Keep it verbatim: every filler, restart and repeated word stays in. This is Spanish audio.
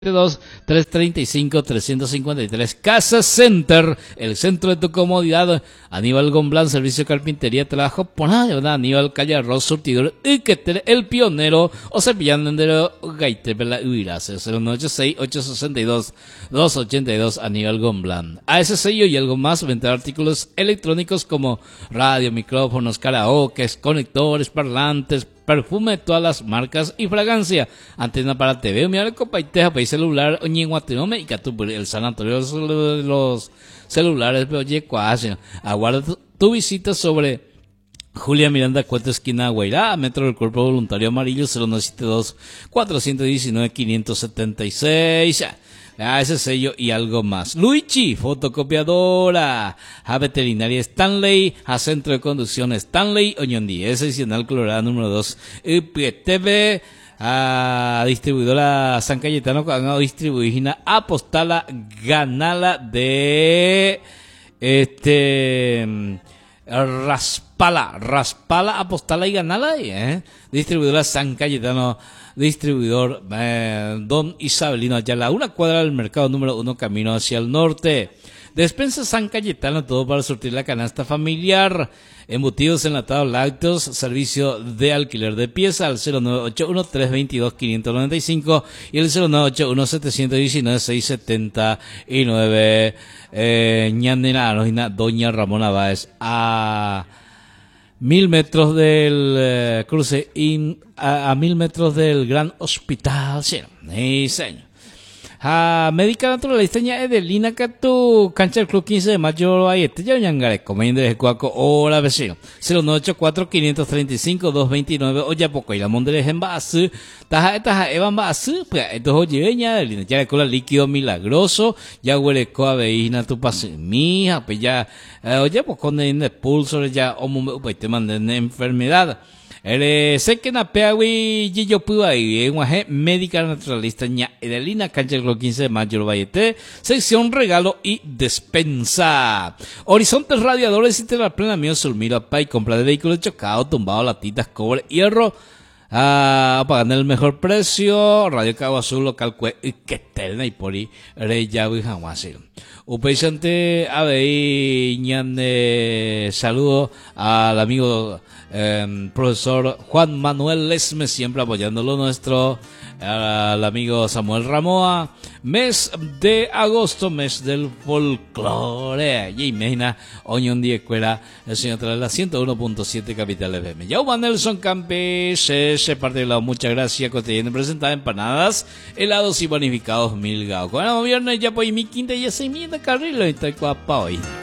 dos tres treinta y cinco trescientos cincuenta y tres. Casa Center, el centro de tu comodidad. Aníbal Gomblán, servicio de carpintería, trabajo por nada, ¿verdad? Aníbal Calle Arroz, surtidor, Iqueter, el pionero, o Cepillando, Gaite, Pela, Uirase, cero nueve ocho seis, ocho seis dos, dos ocho dos, Aníbal Gomblán. A ese sello y algo más, venta de artículos electrónicos como radio, micrófonos, karaokes, conectores, parlantes, perfume de todas las marcas y fragancia, antena para T V, mira el copaiteja, país celular, oñenguatenome y catupuri, el sanatorio de los celulares, pero oye, cuasi, aguarda tu, tu visita sobre Julia Miranda, Cuarta Esquina, Guairá, Metro del Cuerpo Voluntario Amarillo, cero nueve siete dos, cuatro uno nueve, cinco siete seis. A ese sello y algo más. Luigi, fotocopiadora. A veterinaria Stanley. A centro de conducción Stanley. Oñondi, excepcional Colorado número dos. U P T V. A distribuidora San Cayetano. A distribuidora Apostala Ganala de este Raspala. Raspala, Apostala y Ganala. ¿eh? Distribuidora San Cayetano. Distribuidor eh, Don Isabelino Ayala, una cuadra del mercado número uno, camino hacia el norte. Despensa San Cayetano, todo para surtir la canasta familiar. Embutidos, enlatados, lácteos, servicio de alquiler de pieza al cero nueve ocho uno, tres dos dos, cinco nueve cinco y el cero nueve ocho uno, siete uno nueve, seis siete nueve. Eh, Ñandena, Doña Ramona Báez, a mil metros del eh, cruce in, a, a mil metros del gran hospital, sí, sí señor. A médica naturalista ña Edelina Catu, cancha del club quince de mayo, ahí este ya ñangare, comiendo de Cuaco, hola vecino, cero nueve ocho cuatro, cinco tres cinco, dos dos nueve, oye poco, y la mondere en base, taja, taja, evan base, pues, esto oye ña Edelina, ya le cola líquido milagroso, ya huele coa veína tu pase, mija, pues ya, eh, oye, pues con el pulso, ya, homo, pues te manden enfermedad. El sé que na peagui yo puedo ahí en una médica naturalista ña Edelina, cancha del quince de mayo Vallete, sección regalo y despensa. Horizontes radiadores y terraplenamiento Sulmiro Pay, compra de vehículos chocados, tumbado, latitas, cobre, hierro, ah, pagando el mejor precio. Radio Cabo Azul, local cue y que telna y por ahí reyago y jaguasí. Un paisante ave ñande, saludo al amigo eh, profesor Juan Manuel Lesme, siempre apoyando lo nuestro, al amigo Samuel Ramoa. Mes de agosto, mes del folclore. Y imagina, hoy un día escuela, el señor trae la ciento uno punto siete Capital F M. Yauba Nelson Campe, se, se parte de lado, muchas gracias. Cotidiana presentada empanadas, helados y bonificados mil gao. Cuando viernes ya pues mi quinta y ese mil de carril, y está hoy.